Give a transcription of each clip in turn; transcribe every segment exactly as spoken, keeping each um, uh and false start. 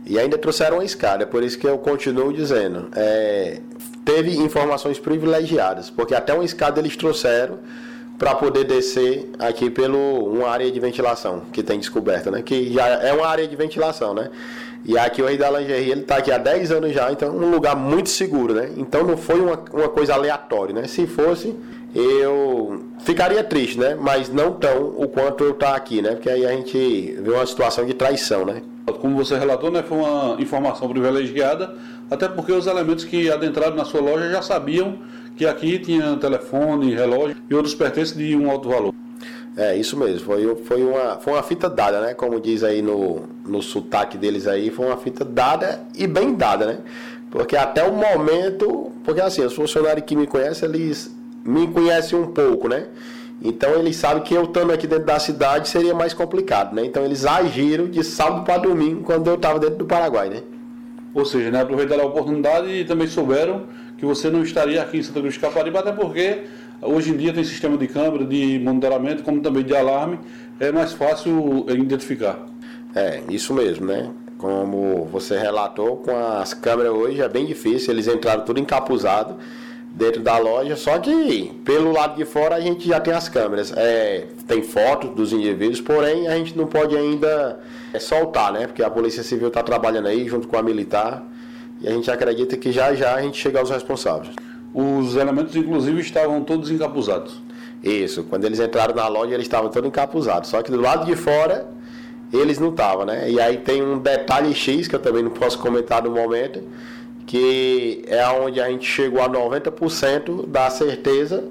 E ainda trouxeram uma escada, por isso que eu continuo dizendo. É, teve informações privilegiadas, porque até uma escada eles trouxeram para poder descer aqui pelo uma área de ventilação que tem descoberta, né? Que já é uma área de ventilação, né? E aqui o Rei da Lingerie, ele tá aqui há dez anos já, então é um lugar muito seguro, né? Então não foi uma, uma coisa aleatória, né? Se fosse, eu ficaria triste, né? Mas não tão o quanto eu tá aqui, né? Porque aí a gente vê uma situação de traição, né? Como você relatou, né? Foi uma informação privilegiada, até porque os elementos que adentraram na sua loja já sabiam que aqui tinha telefone, relógio e outros pertences de um alto valor. É, isso mesmo, foi, foi, uma, foi uma fita dada, né? Como diz aí no, no sotaque deles aí, foi uma fita dada e bem dada, né? Porque até o momento, porque assim, os funcionários que me conhecem, eles me conhecem um pouco, né? Então eles sabem que eu estando aqui dentro da cidade seria mais complicado, né? Então eles agiram de sábado para domingo quando eu estava dentro do Paraguai, né? Ou seja, né, aproveitaram a oportunidade e também souberam que você não estaria aqui em Santa Cruz de Caparibe, até porque hoje em dia tem sistema de câmera, de monitoramento, como também de alarme, é mais fácil identificar. É, isso mesmo, né? Como você relatou, com as câmeras hoje é bem difícil, eles entraram tudo encapuzado dentro da loja, só que pelo lado de fora a gente já tem as câmeras, é, tem fotos dos indivíduos, porém a gente não pode ainda é, soltar, né? Porque a Polícia Civil está trabalhando aí junto com a militar e a gente acredita que já já a gente chega aos responsáveis. Os elementos inclusive estavam todos encapuzados. Isso, quando eles entraram na loja eles estavam todos encapuzados, só que do lado de fora eles não estavam, né? E aí tem um detalhe X que eu também não posso comentar no momento, que é onde a gente chegou a noventa por cento da certeza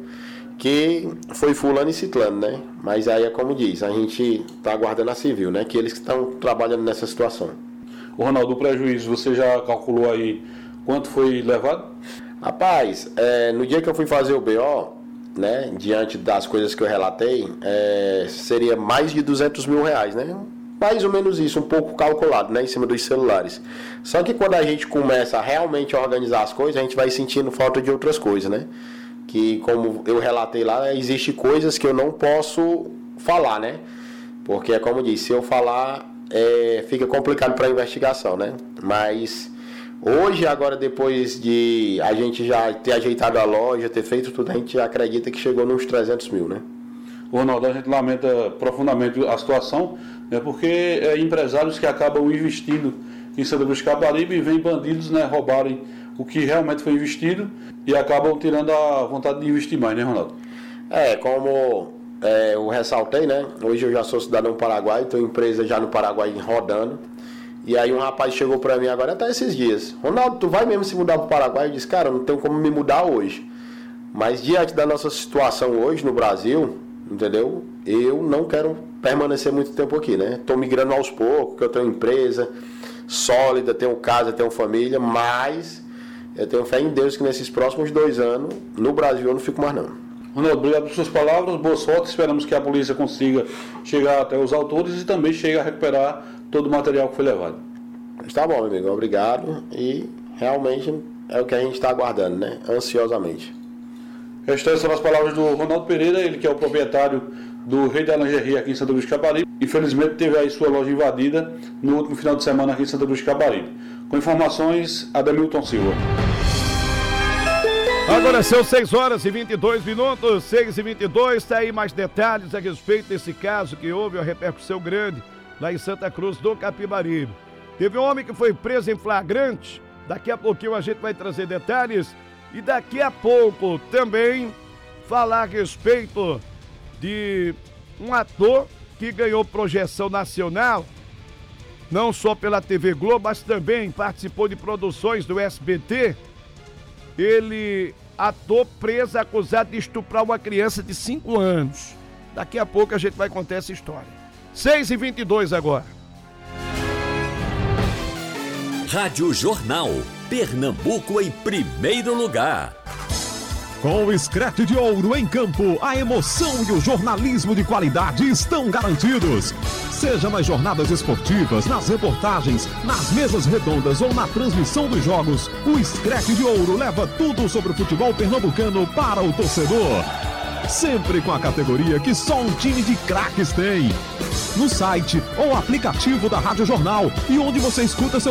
que foi fulano e ciclano, né? Mas aí é como diz, a gente está aguardando a civil, né? Que eles estão trabalhando nessa situação. O Ronaldo, o prejuízo, você já calculou aí quanto foi levado? Rapaz, é, no dia que eu fui fazer o B O, né? Diante das coisas que eu relatei, é, seria mais de duzentos mil reais, né? Mais ou menos isso, um pouco calculado, né, em cima dos celulares. Só que quando a gente começa a realmente organizar as coisas, a gente vai sentindo falta de outras coisas, né? Que, como eu relatei lá, existem coisas que eu não posso falar, né? Porque é como eu disse, se eu falar, é, fica complicado para a investigação, né? Mas hoje, agora, depois de a gente já ter ajeitado a loja, ter feito tudo, a gente acredita que chegou nos trezentos mil, né? Ronaldo, a gente lamenta profundamente a situação, né, porque é empresários que acabam investindo em Santa Cruz de Caparibe e vêm bandidos, né, roubarem o que realmente foi investido e acabam tirando a vontade de investir mais, né, Ronaldo? É, como é, eu ressaltei, né, hoje eu já sou cidadão paraguaio, tenho empresa já no Paraguai rodando, e aí um rapaz chegou pra mim agora, até esses dias, Ronaldo, tu vai mesmo se mudar pro Paraguai? Eu disse, cara, não tenho como me mudar hoje, mas diante da nossa situação hoje no Brasil, entendeu? Eu não quero permanecer muito tempo aqui, né? Estou migrando aos poucos, que eu tenho empresa sólida, tenho casa, tenho família, mas eu tenho fé em Deus que nesses próximos dois anos, no Brasil, eu não fico mais não. Ronaldo, obrigado por suas palavras, boa sorte, esperamos que a polícia consiga chegar até os autores e também chegue a recuperar todo o material que foi levado. Está bom, meu amigo, obrigado, e realmente é o que a gente está aguardando, né? Ansiosamente. Estas são as palavras do Ronaldo Pereira, ele que é o proprietário do Rei da Lingerie aqui em Santa Cruz de Caparibe. Infelizmente teve aí sua loja invadida no último final de semana aqui em Santa Cruz de Caparibe. Com informações, Ademilton Silva. Agora são seis horas e vinte e dois minutos, seis e vinte e dois, tem aí mais detalhes a respeito desse caso que houve uma repercussão grande lá em Santa Cruz do Capibaribe. Teve um homem que foi preso em flagrante, daqui a pouquinho a gente vai trazer detalhes. E daqui a pouco também falar a respeito de um ator que ganhou projeção nacional, não só pela T V Globo, mas também participou de produções do S B T. Ele, ator preso, acusado de estuprar uma criança de cinco anos. Daqui a pouco a gente vai contar essa história. seis e vinte e dois agora. Rádio Jornal. Pernambuco em primeiro lugar. Com o Screte de Ouro em campo, a emoção e o jornalismo de qualidade estão garantidos. Seja nas jornadas esportivas, nas reportagens, nas mesas redondas ou na transmissão dos jogos, o Screte de Ouro leva tudo sobre o futebol pernambucano para o torcedor. Sempre com a categoria que só um time de craques tem. No site ou aplicativo da Rádio Jornal e onde você escuta seu